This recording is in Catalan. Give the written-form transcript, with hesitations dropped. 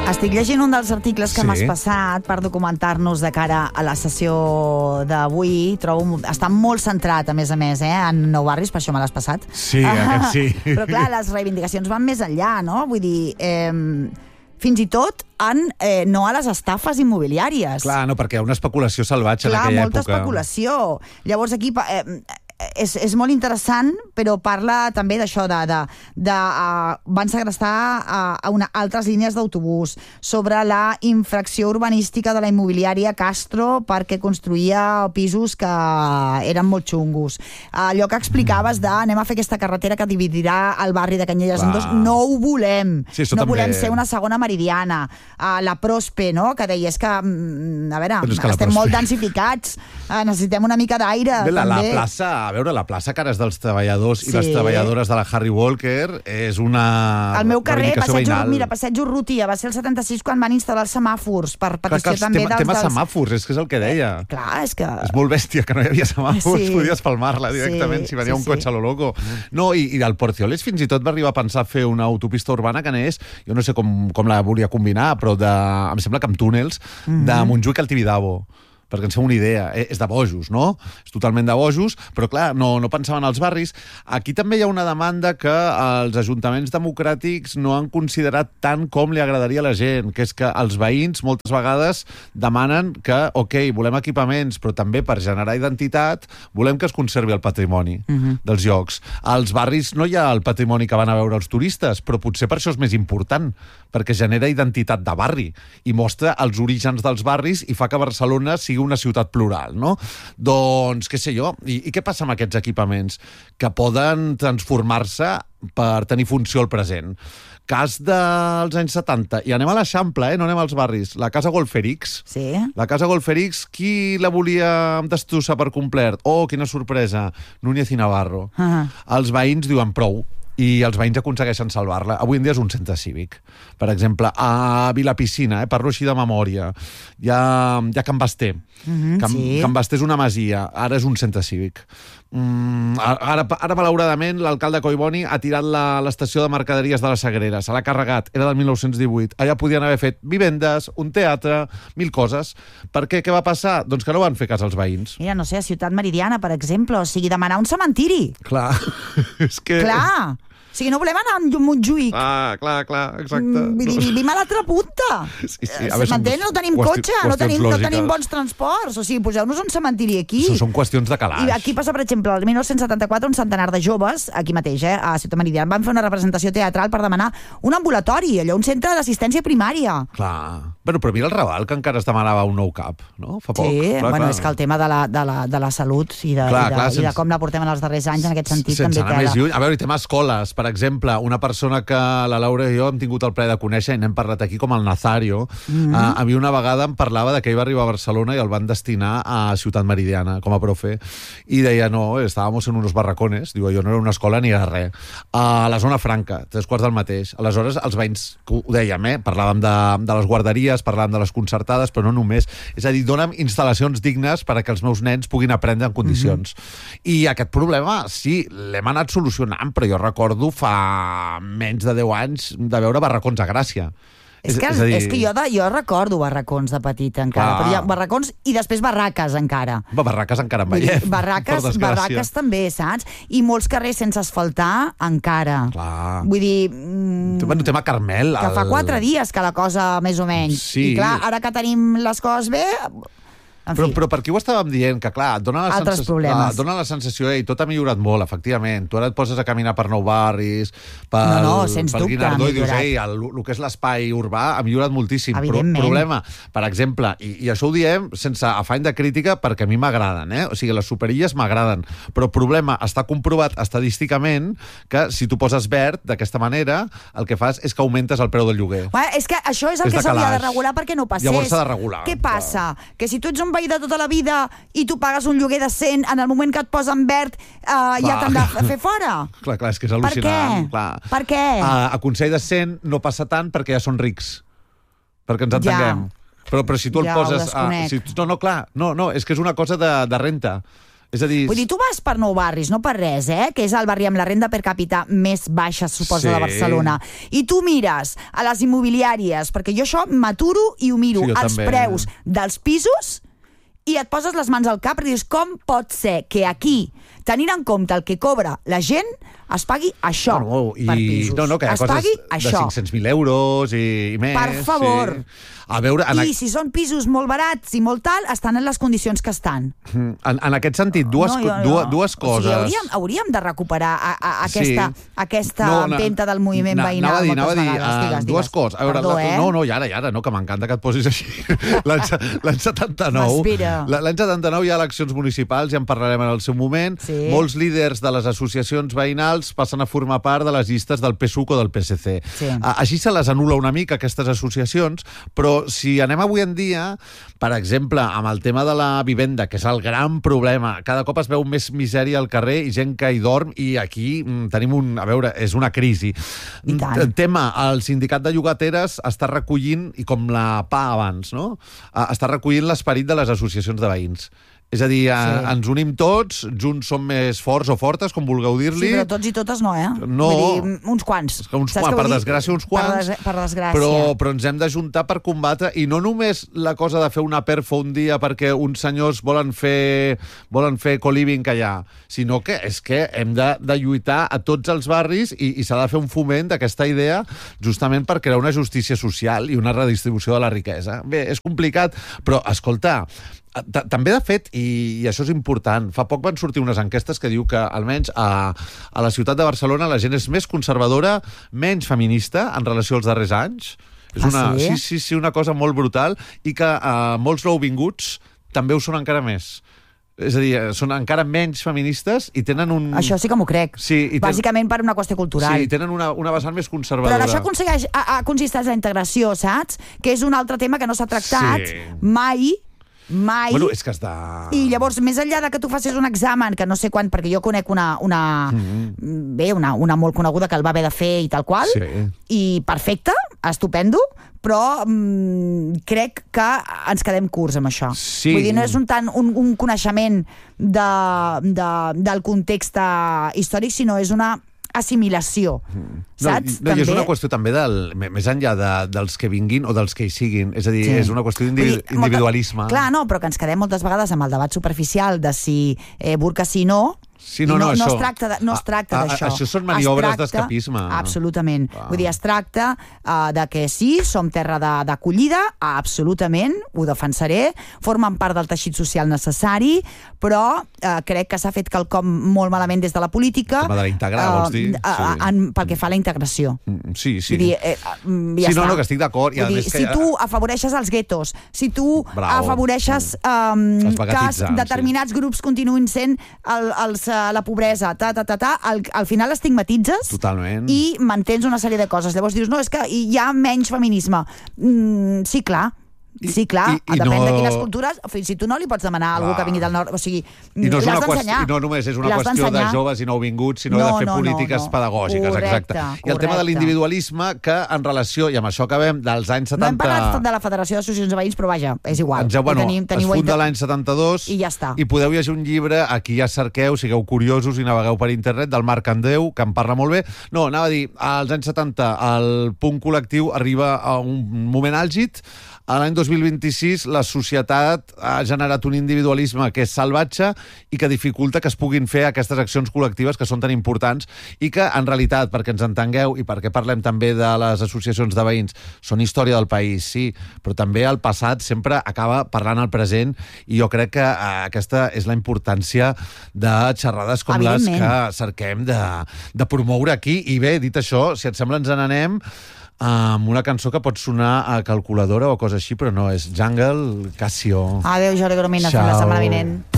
Estic llegint un dels articles que Sí. m'has passat per documentar-nos de cara a la sessió d'avui. Està molt centrat, a més, en Nou Barris, per això me l'has passat. Sí, aquest sí. Però clar, les reivindicacions van més enllà, no? Vull dir, fins i tot no a les estafes immobiliàries. Clar, no, perquè hi ha una especulació salvatge en aquella Clar, molta època. especulació. Llavors aquí és molt interessant, però parla també d'això, van segrestar altres línies d'autobús, sobre la infracció urbanística de la immobiliària Castro perquè construïa pisos que eren molt xungos. Allò que explicaves anem a fer aquesta carretera que dividirà el barri de Canyelles en dos, no ho volem. Sí, això no també. volem ser una segona meridiana. La Prospe, no?, que deies que, a veure, Però és que la estem Prospe- molt densificats, necessitem una mica d'aire. Bé, la també. plaça, a veure, la plaça que ara és dels treballadors i Sí. les treballadores de la Harry Walker és una Al meu carrer, reivindicació veïnal. Passeig Urrutia, va ser el 76 quan van instal·lar els semàfors, per Clar, petició també tema semàfors, és que és el que deia. Clar, és que... És molt bèstia que no hi havia semàfors, Sí. podies palmar-la directament Sí, si venia sí, un cotxe a lo loco. No, i del Porcioles fins i tot va arribar a pensar fer una autopista urbana que anés, jo no sé com la volia combinar, però em sembla que amb túnels, de Montjuïc al Tibidabo, perquè ens fem una idea, és de bojos, no? És totalment de bojos, però clar, no pensaven als barris. Aquí també hi ha una demanda que els ajuntaments democràtics no han considerat tant com li agradaria a la gent, que és que els veïns moltes vegades demanen que, volem equipaments, però també per generar identitat volem que es conservi el patrimoni dels llocs. Als barris no hi ha el patrimoni que van a veure els turistes, però potser per això és més important, perquè genera identitat de barri i mostra els orígens dels barris i fa que Barcelona sigui una ciutat plural, no? Doncs, què sé jo, i què passa amb aquests equipaments? Que poden transformar-se per tenir funció al present. Cas dels anys 70, i anem a l'Eixample, no anem als barris, la Casa Golferix. Sí. La Casa Golferix, qui la volia destrossar per complet? Oh, quina sorpresa, Núñez i Navarro. Els veïns diuen prou, i els veïns aconsegueixen salvar-la. Avui en dia és un centre cívic. Per exemple, a Vilapicina, parlo així de memòria, hi ha Can Basté. sí. Can Basté és una masia, ara és un centre cívic. Ara, malauradament, l'alcalde Collboni ha tirat l'estació de mercaderies de la Sagrera, se l'ha carregat, era del 1918. Allà podien haver fet vivendes, un teatre, 1000 coses. Per què? Què va passar? Doncs que no van fer cas als veïns. Mira, no sé, a Ciutat Meridiana, per exemple, o sigui, demanar un cementiri. Clar, és que... Clar! O sigui, no volem anar a Montjuïc. Clar, exacte. Vivim a l'altra punta. Sí, a veure, M'entén? No tenim cotxe, no tenim bons transports. O sigui, poseu-nos un cementiri aquí. Són qüestions de calaix. I aquí passa, per exemple, el 1974, un centenar de joves, aquí mateix, a Ciutat Meridiana, van fer una representació teatral per demanar un ambulatori, allò, un centre d'assistència primària. Clar. Bueno, però mira el Raval, que encara es demanava un nou CAP, no? Fa poc. Sí, clar. és que el tema de la salut i de com la portem en els darrers anys, en aquest sentit, sense també anar més lluny. A veure, i tema escoles, per exemple, una persona que la Laura i jo hem tingut el plaer de conèixer i n'hem parlat aquí, com el Nazario, a mi una vegada em parlava de que ell va arribar a Barcelona i el van destinar a Ciutat Meridiana com a profe, i deia, no, estábamos en unos barracones, diu, jo no era una escola ni era res, a la zona franca, 3/4 del mateix. Aleshores, els veïns, ho dèiem, parlàvem de les guarderies, parlàvem de les concertades, però no només. És a dir, dona'm instal·lacions dignes per a que els meus nens puguin aprendre en condicions. I aquest problema, sí, l'hem anat solucionant, però jo recordo fa menys de 10 anys de veure barracons a Gràcia. És que jo recordo barracons de petita encara, però hi ha barracons i després barraques encara. Barraques encara en veiem. Barraques també, saps? I molts carrers sense asfaltar encara. Clar. Vull dir... tema Carmel. Que fa 4 dies que la cosa, més o menys. Sí. I clar, ara que tenim les coses bé... Però per aquí ho estàvem dient, que clar, dona la sensació, i tot ha millorat molt, efectivament. Tu ara et poses a caminar per Nou Barris, pel Guinardó, i dius, el que és l'espai urbà ha millorat moltíssim. Però problema, per exemple, i això ho diem sense afany de crítica, perquè a mi m'agraden, o sigui, les superilles m'agraden, però problema, està comprovat estadísticament que si tu poses verd d'aquesta manera, el que fas és que augmentes el preu del lloguer. És que això és el que s'hauria de regular perquè no passés. Llavors s'ha de regular. Què passa? Que si tu ets un veí de tota la vida i tu pagues un lloguer de 100, en el moment que et posen verd ja t'han de fer fora. Clar, és que és al·lucinant. Per què? A Consell de 100 no passa tant perquè ja són rics. Perquè ens entenguem. Però si tu el poses... No, és que és una cosa de renta. És a dir... Vull dir, tu vas per Nou Barris, no per res, que és el barri amb la renda per càpita més baixa, suposa, de Barcelona. I tu mires a les immobiliàries, perquè jo això m'aturo i ho miro, els preus dels pisos, i et poses les mans al cap i dius, com pot ser que aquí, tenint en compte el que cobra la gent, es pagui això per pisos? Que hi ha coses de 500.000 euros i més. Per favor. Sí. A veure, I si són pisos molt barats i molt tal, estan en les condicions que estan. En aquest sentit, dues coses. O sigui, hauríem de recuperar aquesta empenta del moviment veïnal moltes vegades. Digues. Dues coses. A veure, i ara, que m'encanta que et posis així. L'any 79... L'any 79 hi ha eleccions municipals, ja en parlarem en el seu moment. Molts líders de les associacions veïnals passen a formar part de les llistes del PSUC o del PSC. Així se les anul·la una mica, aquestes associacions, però si anem avui en dia, per exemple, amb el tema de la vivenda, que és el gran problema, cada cop es veu més misèria al carrer i gent que hi dorm, i aquí tenim és una crisi. Tema, el sindicat de llogateres està recollint, i com la PA abans, no? Està recollint l'esperit de les associacions de veïns. És a dir, ens unim tots, junts som més forts o fortes, com vulgueu dir-li. Sí, però tots i totes no, No. Vull dir, uns quants. Per desgràcia, uns quants. Per desgràcia. Però ens hem d'ajuntar per combatre, i no només la cosa de fer una perfo un dia perquè uns senyors volen fer co-living allà, sinó que és que hem de lluitar a tots els barris i s'ha de fer un foment d'aquesta idea justament per crear una justícia social i una redistribució de la riquesa. Bé, és complicat, però, escolta, també, de fet, i això és important, fa poc van sortir unes enquestes que diu que, almenys a la ciutat de Barcelona, la gent és més conservadora, menys feminista en relació als darrers anys. És una cosa molt brutal, i que molts nouvinguts també ho són encara més. És a dir, són encara menys feministes i tenen un... Això sí que m'ho crec. Bàsicament per una qüestió cultural. Sí, tenen una vessant més conservadora. Però això consisteix en la integració, saps? Que és un altre tema que no s'ha tractat mai. Bueno, és que està... I llavors, més enllà de que tu facis un examen, que no sé quan, perquè jo conec una molt coneguda que el va haver de fer i tal qual, i perfecte, estupendo, però crec que ens quedem curts amb això. Vull dir, no és un coneixement del context històric, sinó és una assimilació, saps? I és una qüestió també més enllà dels que vinguin o dels que hi siguin, és a dir, és una qüestió d'individualisme. Clar, no, però que ens quedem moltes vegades amb el debat superficial de si burca sí no. No es tracta d'això. Això són maniobres d'escapisme. Absolutament. Vull dir, es tracta de que sí, som terra d'acollida, absolutament, ho defensaré, formen part del teixit social necessari, però crec que s'ha fet quelcom molt malament des de la política. El tema de l'integrar, vols dir? Pel que fa a la integració. Sí. Vull dir, ja està. Que estic d'acord. Si tu afavoreixes els guetos, si tu afavoreixes que determinats grups continuïn sent la pobresa, al final estigmatitzes. Totalment. I mantens una sèrie de coses. Llavors dius, no, és que hi ha menys feminisme. Sí, clar. Depèn de quines cultures, si tu no li pots demanar a algú que vingui del nord, o sigui, l'has d'ensenyar. I no només és una qüestió de joves i nouvinguts, sinó de fer polítiques pedagògiques, exacte. I el tema de l'individualisme, que en relació, i amb això acabem, dels anys 70... No hem parlat de la Federació d'Associacions de Veïns, però vaja, és igual. Es funda l'any 72 i ja està. I podeu llegir un llibre, aquí ja cerqueu, sigueu curiosos i navegueu per internet, del Marc Andreu, que en parla molt bé. No, anava a dir, als anys 70 el punt col·lectiu arriba a un moment àlgid. A l'any 2026 la societat ha generat un individualisme que és salvatge i que dificulta que es puguin fer aquestes accions col·lectives que són tan importants i que, en realitat, perquè ens entengueu i perquè parlem també de les associacions de veïns, són història del país, sí, però també el passat sempre acaba parlant al present, i jo crec que aquesta és la importància de xerrades com les que cerquem de promoure aquí. I bé, dit això, si et sembla ens n'anem amb una cançó que pot sonar a calculadora o cosa així, però no, és Jungle Casio. Adéu, Jordi Goromina, fins la setmana vinent.